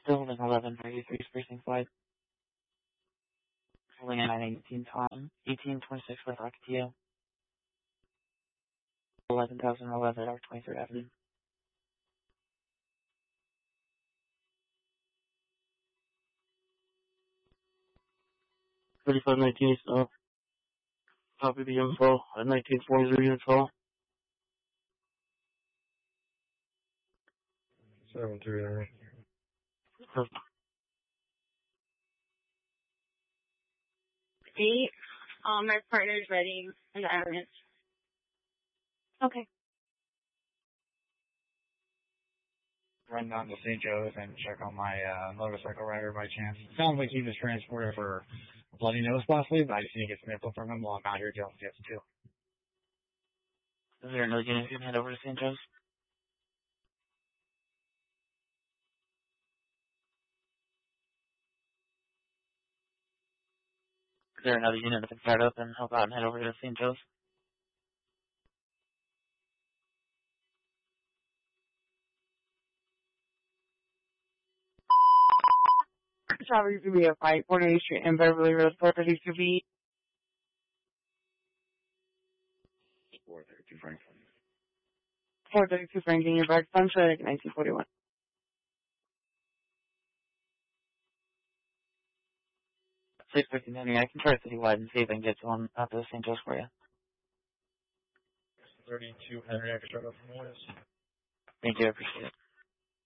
Building 11, 33 Precinct Flight. Holding a 918 time. 1826 with Rocketio. 11,011 at 23rd Avenue. 3519 stop. Copy the info at 1940 units hall. 739. Perfect. 8. My partner's ready in the ambulance. Okay. Run down to St. Joe's and check on my motorcycle rider by chance. It sounds like he was transported for a bloody nose possibly, but I just need to get some info from him while I'm out here dealing with the 2. Is there another unit you can head over to St. Joe's? Is there another unit that can start up and help out and head over to St. Joe's? Sorry to be a fight. 48th Street and Beverly Hills, 432B. 432 Franklin. 432 Franklin, your back punch at 1941. 659, I can try citywide and see if I can get someone out to St. Joe's for you. 32 Henry, I can start up from West. Thank you, I appreciate it.